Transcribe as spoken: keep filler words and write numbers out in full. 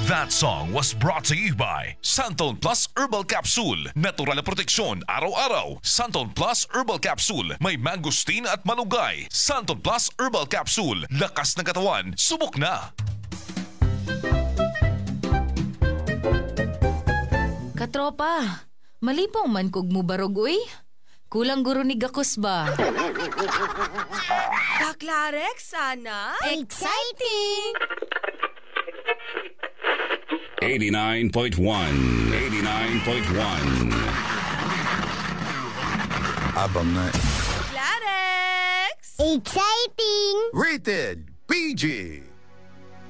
That song was brought to you by Santon Plus Herbal Capsule. Natural na proteksyon araw-araw. Santon Plus Herbal Capsule. May mangosteen at malunggay. Santon Plus Herbal Capsule. Lakas ng katawan. Subok na! Katropa, malipong man kog mo barog, uy. Kulang guro ni Gakos ba? Kaklarek, sana? Exciting! eighty-nine point one. eighty-nine point one. Abang na. Clarex! Exciting! Rated P G.